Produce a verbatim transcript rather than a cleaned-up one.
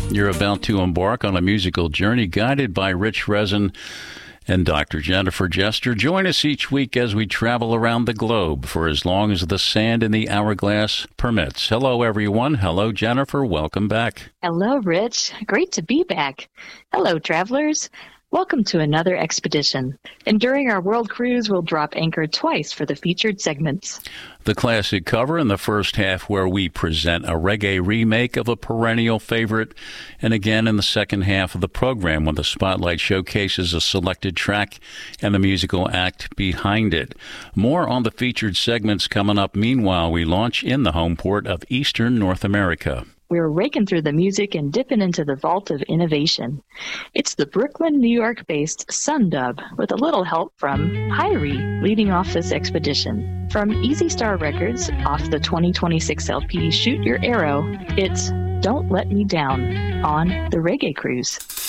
You're about to embark on a musical journey guided by Rich Rezin and Doctor Jennifer Jester. Join us each week as we travel around the globe for as long as the sand in the hourglass permits. Hello, everyone. Hello, Jennifer. Welcome back. Hello, Rich. Great to be back. Hello, travelers. Welcome to another expedition. And during our world cruise, we'll drop anchor twice for the featured segments. The classic cover in the first half, where we present a reggae remake of a perennial favorite, and again in the second half of the program when the spotlight showcases a selected track and the musical act behind it. More on the featured segments coming up. Meanwhile, we launch in the home port of Eastern North America. We're raking through the music and dipping into the vault of innovation. It's the Brooklyn, New York-based Sundub, with a little help from Hyrie, leading off this expedition. From Easy Star Records, off the twenty twenty-six L P Shoot Your Arrow, it's Don't Let Me Down on the Reggae Cruise.